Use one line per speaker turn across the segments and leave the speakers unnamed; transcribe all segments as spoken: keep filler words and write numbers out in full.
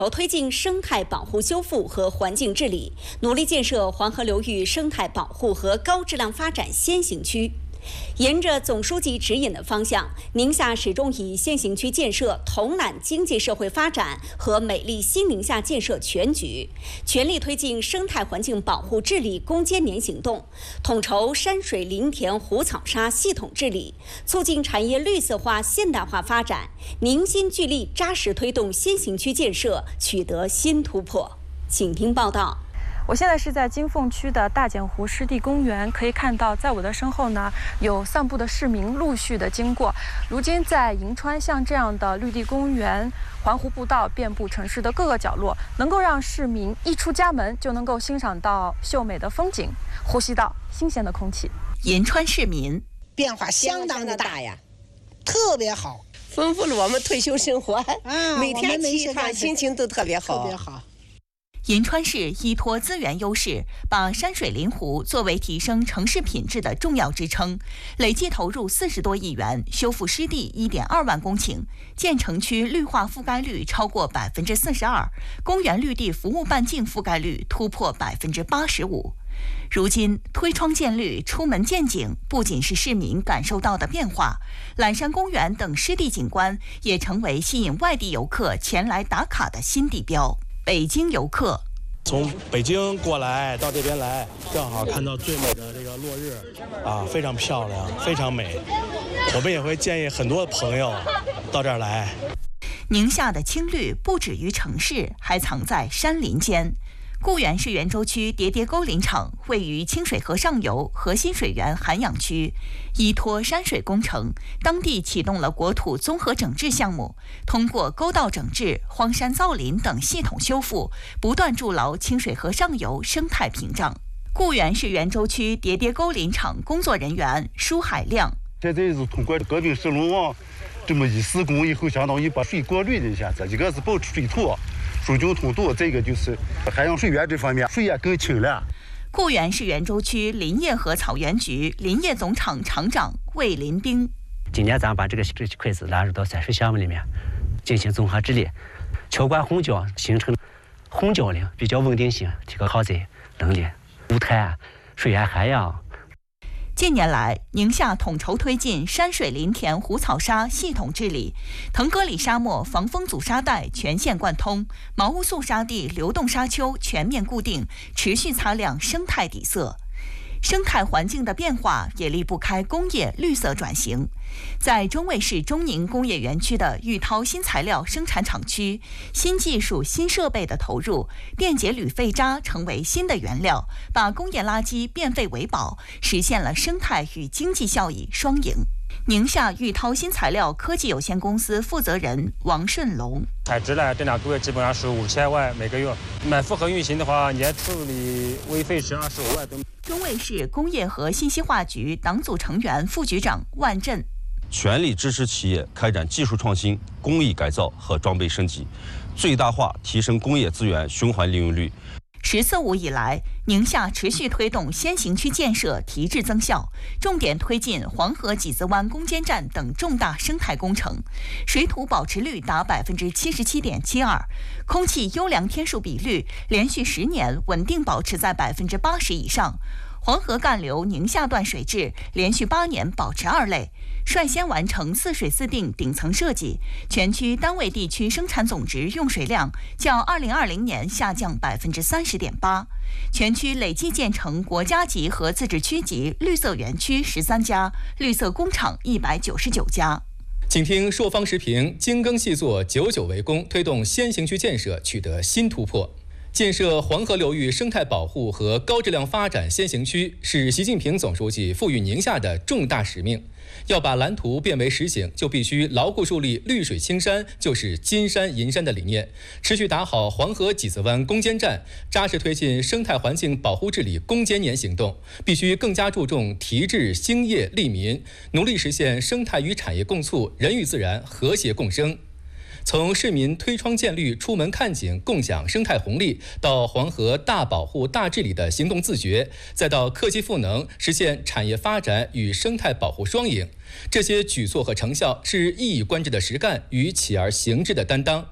推进生态保护修复和环境治理，努力建设黄河流域生态保护和高质量发展先行区。沿着总书记指引的方向，宁夏始终以先行区建设统揽经济社会发展和美丽新宁夏建设全局，全力推进生态环境保护治理攻坚年行动，统筹山水林田湖草沙系统治理，促进产业绿色化现代化发展，凝心聚力扎实推动先行区建设取得新突破。请听报道。
我现在是在金凤区的大剪湖湿地公园，可以看到，在我的身后呢，有散步的市民陆续的经过。如今，在银川像这样的绿地公园、环湖步道遍布城市的各个角落，能够让市民一出家门就能够欣赏到秀美的风景，呼吸到新鲜的空气。
银川市民
变化相当的大呀，特别好，
丰富了我们退休生活
啊，
每天起床心情都特别好，
特别好。
银川市依托资源优势，把山水林湖作为提升城市品质的重要支撑，累计投入四十多亿元，修复湿地一点二万公顷，建成区绿化覆盖率超过百分之四十二，公园绿地服务半径覆盖率突破百分之八十五。如今推窗见绿、出门见景，不仅是市民感受到的变化，揽山公园等湿地景观也成为吸引外地游客前来打卡的新地标。北京游客
从北京过来到这边来，正好看到最美的这个落日啊，非常漂亮，非常美。我们也会建议很多朋友到这儿来。
宁夏的青绿不止于城市，还藏在山林间。固原市袁州区叠叠沟林场位于清水河上游核心水源涵养区，依托山水工程，当地启动了国土综合整治项目，通过沟道整治、荒山造林等系统修复，不断筑牢清水河上游生态屏障。固原市袁州区叠叠沟林场工作人员舒海亮：
现在是通过革冰石龙王这么一施工以后，相当于把水过滤了一下子，一个是保持水土疏浚通度，这个就是海洋水源这方面水也更清了。
固原市袁州区林业和草原局林业总厂厂长魏林兵：
今年咱把这个这块子纳入到山水项目里面进行综合治理，桥管虹桥形成虹桥林，比较稳定性，提高耗载能力，无碳水源涵养。
近年来，宁夏统筹推进山水林田湖草沙系统治理，腾格里沙漠防风阻沙带全线贯通，毛乌素沙地流动沙丘全面固定，持续擦亮生态底色。生态环境的变化也离不开工业绿色转型。在中卫市中宁工业园区的玉涛新材料生产厂区，新技术、新设备的投入，电解铝废渣成为新的原料，把工业垃圾变废为宝，实现了生态与经济效益双赢。宁夏玉涛新材料科技有限公司负责人王顺龙：
采植呢，这两个月基本上是五千万每个月，满负荷运行的话，年处理微费是二十五万多。
中卫市工业和信息化局党组成员、副局长万振：
全力支持企业开展技术创新、工艺改造和装备升级，最大化提升工业资源循环利用率。
十四五以来，宁夏持续推动先行区建设提质增效，重点推进黄河几子湾攻坚战等重大生态工程，水土保持率达百分之七十七点七二，空气优良天数比率连续十年稳定保持在百分之八十以上。黄河干流宁夏段水质连续八年保持二类，率先完成四水四定顶层设计，全区单位地区生产总值用水量较二零二零年下降百分之三十点八，全区累计建成国家级和自治区级绿色园区十三家，绿色工厂一百九十九家。
请听朔方时评：精耕细作，久久为功，推动先行区建设取得新突破。建设黄河流域生态保护和高质量发展先行区是习近平总书记赋予宁夏的重大使命。要把蓝图变为实行，就必须牢固树立绿水青山就是金山银山的理念，持续打好黄河几子湾攻坚战，扎实推进生态环境保护治理攻坚年行动。必须更加注重提质兴业利民，努力实现生态与产业共促，人与自然和谐共生。从市民推窗见绿、出门看景、共享生态红利，到黄河大保护大治理的行动自觉，再到科技赋能，实现产业发展与生态保护双赢，这些举措和成效是一以贯之的实干与起而行之的担当。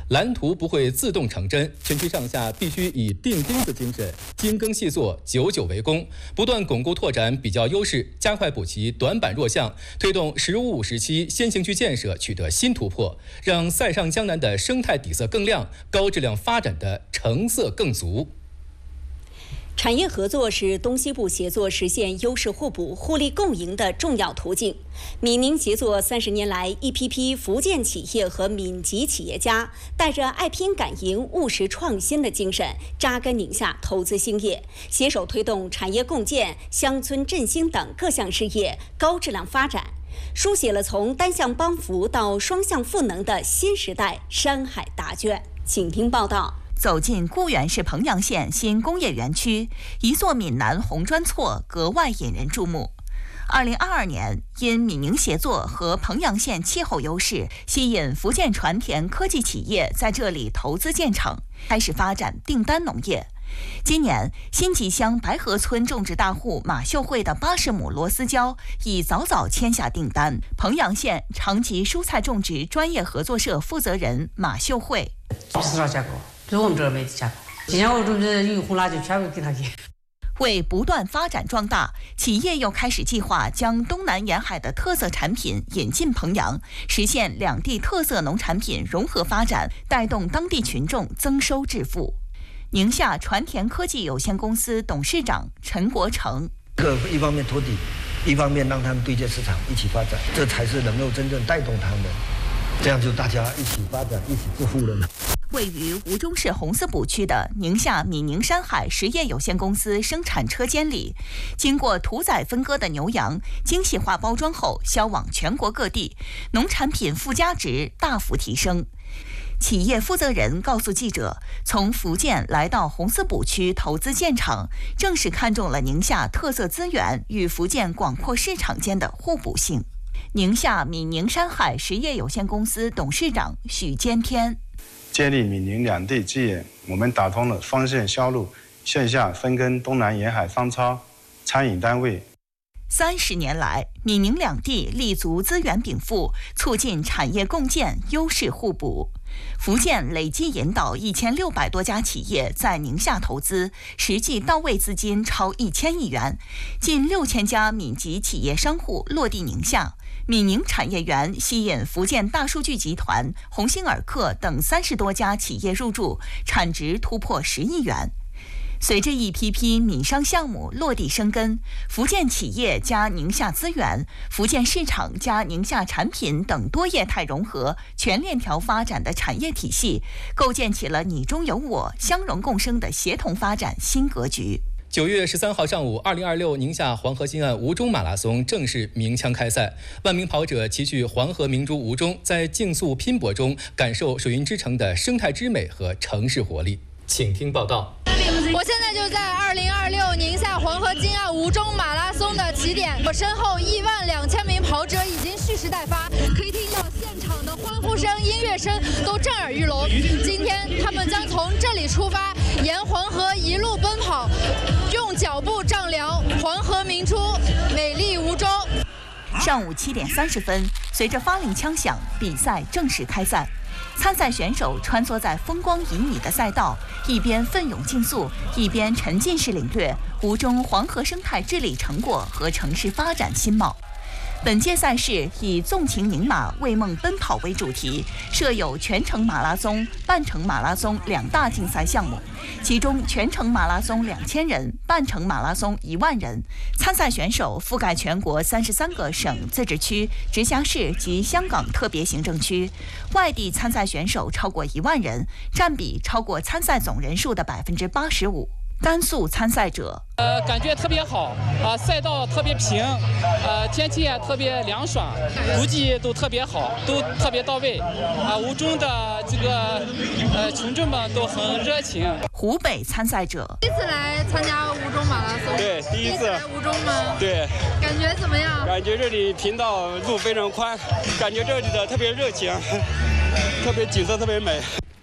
蓝图不会自动成真，全区上下必须以钉钉子精神，精耕细作，久久为功，不断巩固拓展比较优势，加快补齐短板弱项，推动“十五五”时期先行区建设取得新突破，让塞上江南的生态底色更亮，高质量发展的成色更足。
产业合作是东西部协作实现优势互补、互利共赢的重要途径。闽宁协作三十年来，一批批福建企业和闽籍企业家带着爱拼敢赢、务实创新的精神，扎根宁夏投资兴业，携手推动产业共建、乡村振兴等各项事业高质量发展，书写了从单向帮扶到双向赋能的新时代山海答卷。请听报道。
走进固原市彭阳县新工业园区，一座闽南红砖厝格外引人注目。二零二二年，因闽宁协作和彭阳县气候优势，吸引福建传田科技企业在这里投资建厂，开始发展订单农业。今年，新集乡白河村种植大户马秀慧的八十亩螺丝椒已早早签下订单。彭阳县长吉蔬菜种植专业合作社负责人马秀慧。
市场价格比我们这儿没价格，今年我种的鱼红辣椒全部给他给。
为不断发展壮大，企业又开始计划将东南沿海的特色产品引进彭阳，实现两地特色农产品融合发展，带动当地群众增收致富。宁夏传田科技有限公司董事长陈国成：
这一方面托底，一方面让他们对接市场一起发展，这才是能够真正带动他们，这样就大家一起发展，一起致富了。
位于吴忠市红丝堡区的宁夏闽宁山海实业有限公司生产车间里，经过屠宰分割的牛羊精细化包装后销往全国各地，农产品附加值大幅提升。企业负责人告诉记者，从福建来到红丝堡区投资建厂，正是看中了宁夏特色资源与福建广阔市场间的互补性。宁夏闽宁山海实业有限公司董事长许坚天：
建立闽宁两地基业，我们打通了双线销路，线下分耕东南沿海商超、餐饮单位。
三十年来，闽宁两地立足资源禀赋，促进产业共建，优势互补。福建累计引导一千六百多家企业在宁夏投资，实际到位资金超一千亿元，近六千家闽籍企业商户落地宁夏。闽宁产业园吸引福建大数据集团、鸿星尔克等三十多家企业入驻，产值突破十亿元。随着一批批闽商项目落地生根，福建企业加宁夏资源、福建市场加宁夏产品等多业态融合、全链条发展的产业体系，构建起了你中有我、相容共生的协同发展新格局。
九月十三号上午，二零二六宁夏黄河西岸吴中马拉松正式鸣枪开赛，万名跑者齐聚黄河明珠吴中，在竞速拼搏中感受水云之城的生态之美和城市活力。请听报道。
我现在就在二零二六宁夏黄河金岸吴中马拉松的起点，我身后一万两千名跑者已经蓄势待发，可以听到现场的欢呼声、音乐声都震耳欲聋。今天他们将从这里出发，沿黄河一路奔跑，用脚步丈量黄河明珠，美丽吴中。
上午七点三十分，随着发令枪响，比赛正式开赛。参赛选手穿梭在风光旖旎的赛道，一边奋勇竞速，一边沉浸式领略吴中黄河生态治理成果和城市发展新貌。本届赛事以纵情宁马为梦奔跑为主题，设有全程马拉松、半程马拉松两大竞赛项目，其中全程马拉松两千人，半程马拉松一万人。参赛选手覆盖全国三十三个省、自治区、直辖市及香港特别行政区，外地参赛选手超过一万人，占比超过参赛总人数的百分之八十五。甘肃参赛者，
呃，感觉特别好啊、呃，赛道特别平，呃，天气也特别凉爽，估计都特别好，都特别到位啊。吴中的这个呃群众们都很热情。
湖北参赛者，
第一次来参加吴中马拉松，
对，第一次
来吴中吗？
对，
感觉怎么样？
感觉这里频道路非常宽，感觉这里的特别热情，特别景色特别美。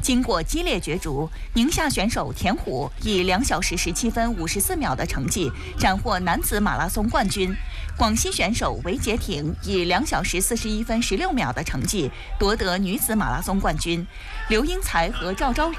经过激烈角逐，宁夏选手田虎以两小时十七分五十四秒的成绩斩获男子马拉松冠军，广西选手韦杰挺以两小时四十一分十六秒的成绩夺得女子马拉松冠军，刘英才和赵昭宇